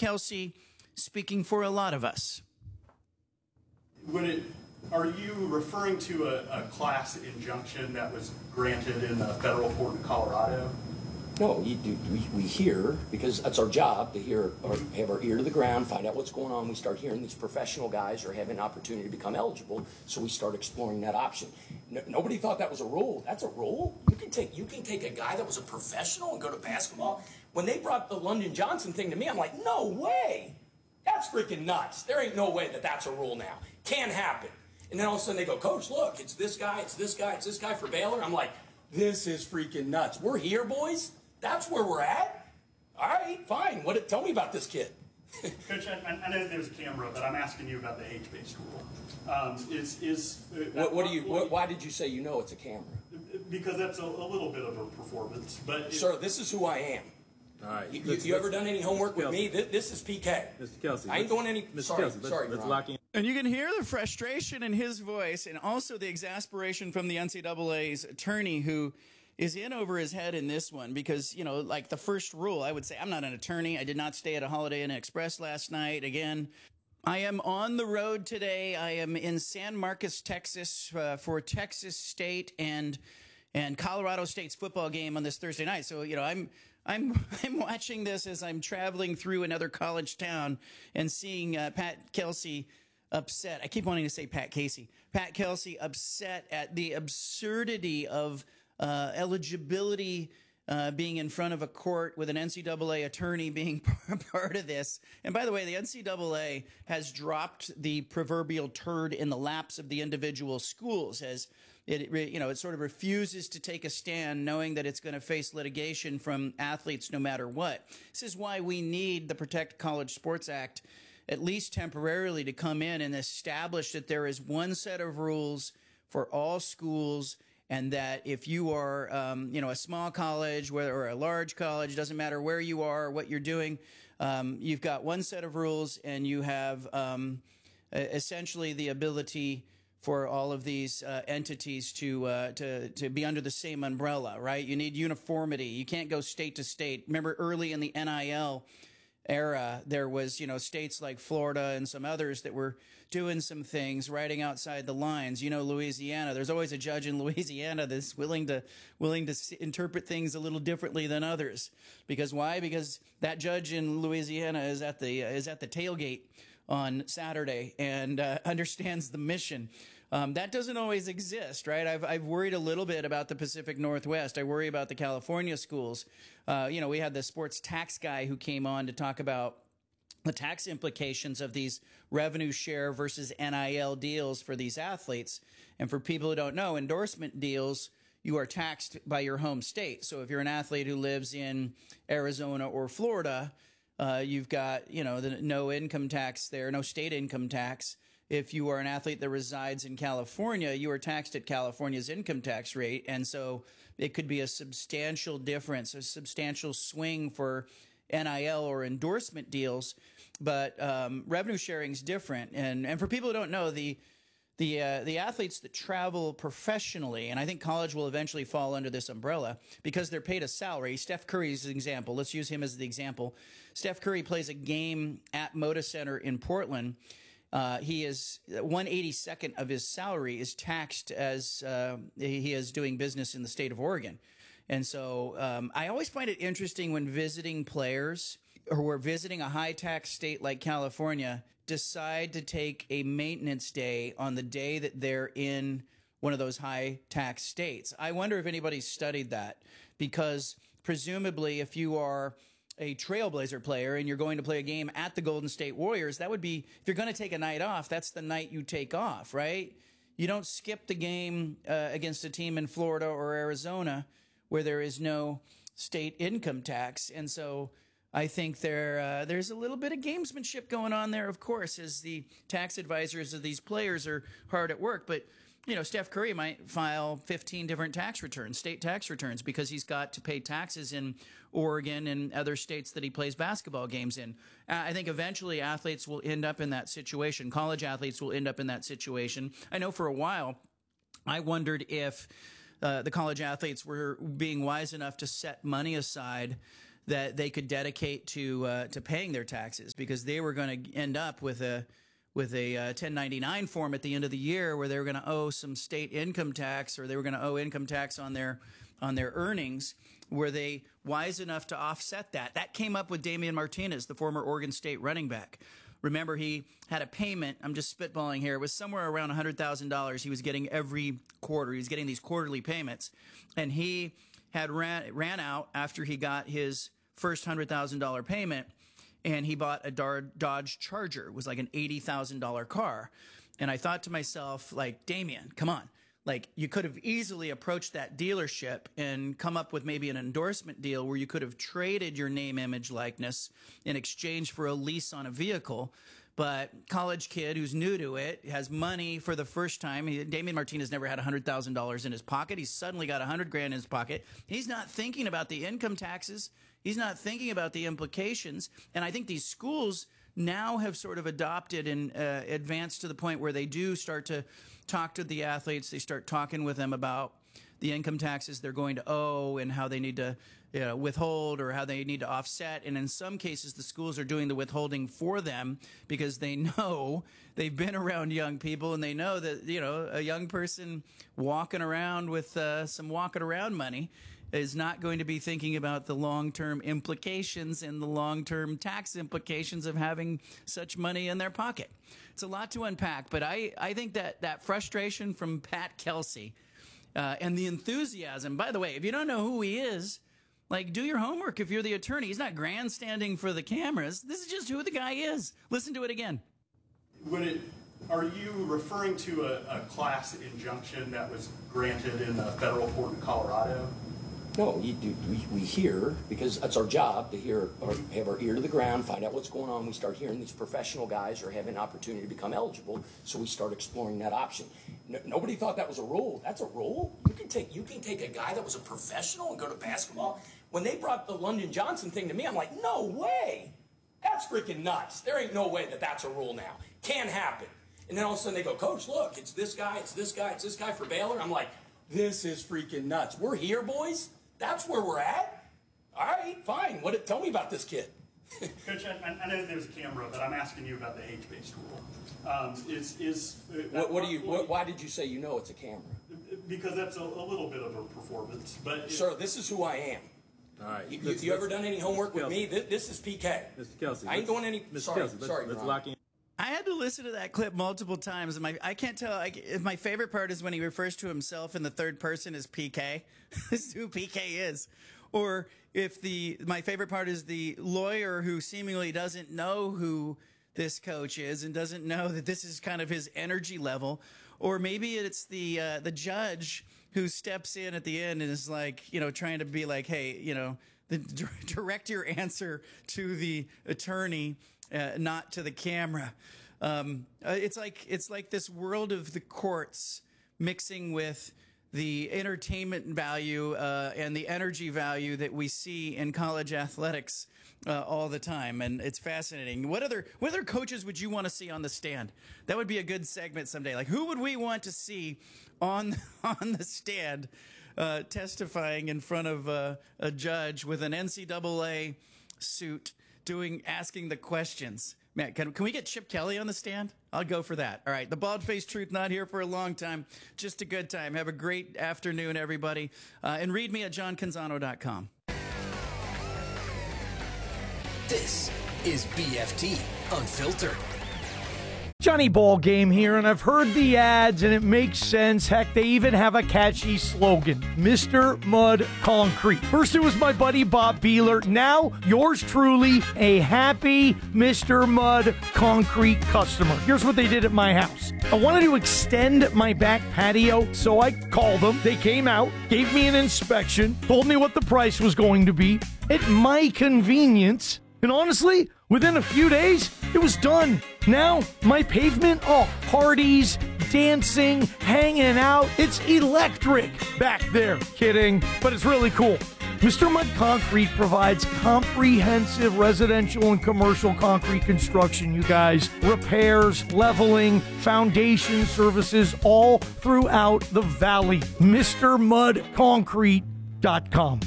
Kelsey speaking for a lot of us. Are you referring to a class injunction that was granted in the federal court in Colorado? No, we hear, because that's our job, to hear, or have our ear to the ground, find out what's going on. We start hearing these professional guys are having an opportunity to become eligible, so we start exploring that option. Nobody thought that was a rule. That's a rule? You can take a guy that was a professional and go to basketball? When they brought the London Johnson thing to me, I'm like, no way. That's freaking nuts. There ain't no way that that's a rule now. Can't happen. And then all of a sudden they go, Coach, look, it's this guy, it's this guy, it's this guy for Baylor. I'm like, this is freaking nuts. We're here, boys. That's where we're at. All right, fine. Tell me about this kid. Coach, I know there's a camera, but I'm asking you about the age-based rule. Why did you say it's a camera? Because that's a little bit of a performance. But sir, this is who I am. All right. You ever done any homework with me? This is PK. Mr. Kelsey. I ain't doing any. Mr. Kelsey, let's lock in. And you can hear the frustration in his voice and also the exasperation from the NCAA's attorney who is in over his head in this one because, like the first rule, I would say I'm not an attorney. I did not stay at a Holiday Inn Express last night. Again, I am on the road today. I am in San Marcos, Texas for Texas State and Colorado State's football game on this Thursday night. So, I'm watching this as I'm traveling through another college town and seeing Pat Kelsey upset. I keep wanting to say Pat Casey. Pat Kelsey upset at the absurdity of eligibility being in front of a court with an NCAA attorney being part of this. And by the way, the NCAA has dropped the proverbial turd in the laps of the individual schools as it sort of refuses to take a stand knowing that it's going to face litigation from athletes no matter what. This is why we need the Protect College Sports Act at least temporarily to come in and establish that there is one set of rules for all schools and that if you are, a small college or a large college, doesn't matter where you are or what you're doing, you've got one set of rules and you have essentially the ability for all of these entities to be under the same umbrella, right? You need uniformity. You can't go state to state. Remember early in the NIL era, there was, states like Florida and some others that were doing some things riding outside the lines. Louisiana, there's always a judge in Louisiana that's willing to interpret things a little differently than others. Because why? Because that judge in Louisiana is at the tailgate on Saturday and understands the mission. That doesn't always exist, right? I've worried a little bit about the Pacific Northwest. I worry about the California schools. We had the sports tax guy who came on to talk about the tax implications of these revenue share versus NIL deals for these athletes. And for people who don't know, endorsement deals, you are taxed by your home state. So if you're an athlete who lives in Arizona or Florida, you've got, the no income tax there, no state income tax. If you are an athlete that resides in California, you are taxed at California's income tax rate. And so it could be a substantial difference, a substantial swing for NIL or endorsement deals. But revenue sharing is different. And for people who don't know, the athletes that travel professionally, and I think college will eventually fall under this umbrella because they're paid a salary. Steph Curry is an example. Let's use him as the example. Steph Curry plays a game at Moda Center in Portland. He is 1/82nd of his salary is taxed as he is doing business in the state of Oregon. And so I always find it interesting when visiting players who are visiting a high tax state like California decide to take a maintenance day on the day that they're in one of those high tax states. I wonder if anybody's studied that because presumably if you are a Trailblazer player and you're going to play a game at the Golden State Warriors, that would be, if you're going to take a night off, that's the night you take off, right? You don't skip the game against a team in Florida or Arizona where there is no state income tax. And so I think there's a little bit of gamesmanship going on there, of course, as the tax advisors of these players are hard at work. But Steph Curry might file 15 different tax returns, state tax returns, because he's got to pay taxes in Oregon and other states that he plays basketball games in. I think eventually athletes will end up in that situation. College athletes will end up in that situation. I know for a while I wondered if the college athletes were being wise enough to set money aside that they could dedicate to paying their taxes, because they were going to end up with a 1099 form at the end of the year where they were going to owe some state income tax, or they were going to owe income tax on their earnings. Were they wise enough to offset that? That came up with Damian Martinez, the former Oregon State running back. Remember, he had a payment, I'm just spitballing here, it was somewhere around $100,000 he was getting every quarter. He was getting these quarterly payments, and he had ran out after he got his first $100,000 payment, and he bought a Dodge Charger. It was like an $80,000 car. And I thought to myself, like, Damian, come on. Like, you could have easily approached that dealership and come up with maybe an endorsement deal where you could have traded your name, image, likeness in exchange for a lease on a vehicle. But college kid who's new to it, has money for the first time. Damian Martinez never had $100,000 in his pocket. He's suddenly got $100,000 in his pocket. He's not thinking about the income taxes. He's not thinking about the implications. And I think these schools now have sort of adopted and advanced to the point where they do start to talk to the athletes. They start talking with them about the income taxes they're going to owe and how they need to withhold, or how they need to offset. And in some cases, the schools are doing the withholding for them because they know they've been around young people, and they know that, a young person walking around with some walking around money is not going to be thinking about the long-term implications and the long-term tax implications of having such money in their pocket. It's a lot to unpack, but I think that frustration from Pat Kelsey and the enthusiasm, by the way, if you don't know who he is, like, do your homework if you're the attorney. He's not grandstanding for the cameras. This is just who the guy is. Listen to it again. Are you referring to a class injunction that was granted in a federal court in Colorado? No, we hear, because that's our job, to hear, or have our ear to the ground, find out what's going on. We start hearing these professional guys are having an opportunity to become eligible, so we start exploring that option. Nobody thought that was a rule. That's a rule. You can take a guy that was a professional and go to basketball. When they brought the London Johnson thing to me, I'm like, no way. That's freaking nuts. There ain't no way that that's a rule now. Can't happen. And then all of a sudden they go, Coach, look, it's this guy, it's this guy, it's this guy for Baylor. I'm like, this is freaking nuts. We're here, boys. That's where we're at? All right, fine. Tell me about this kid. Coach, I know there's a camera, but I'm asking you about the age-based rule. Why did you say it's a camera? Because that's a little bit of a performance. But Sir, this is who I am. All right. You ever done any homework with me? This is PK. Mr. Kelsey. I ain't doing any. Sorry, let's lock in. I had to listen to that clip multiple times. And I can't tell if my favorite part is when he refers to himself in the third person as PK. This is who PK is. Or if my favorite part is the lawyer who seemingly doesn't know who this coach is and doesn't know that this is kind of his energy level. Or maybe it's the judge who steps in at the end and is like, trying to be like, hey, direct your answer to the attorney, not to the camera. It's like this world of the courts mixing with the entertainment value and the energy value that we see in college athletics all the time, and it's fascinating. What other coaches would you want to see on the stand? That would be a good segment someday. Like, who would we want to see on the stand testifying in front of a judge with an NCAA suit asking the questions? Man, can we get Chip Kelly on the stand? I'll go for that. All right, the Bald-Faced Truth, not here for a long time. Just a good time. Have a great afternoon, everybody. And read me at johncanzano.com. This is BFT Unfiltered. Johnny Ball Game here, and I've heard the ads, and it makes sense. Heck, they even have a catchy slogan, Mr. Mud Concrete. First, it was my buddy Bob Beeler. Now, yours truly, a happy Mr. Mud Concrete customer. Here's what they did at my house. I wanted to extend my back patio, so I called them. They came out, gave me an inspection, told me what the price was going to be at my convenience, and honestly, within a few days, it was done. Now, my pavement, parties, dancing, hanging out. It's electric back there. Kidding, but it's really cool. Mr. Mud Concrete provides comprehensive residential and commercial concrete construction, you guys. Repairs, leveling, foundation services, all throughout the valley. MrMudConcrete.com.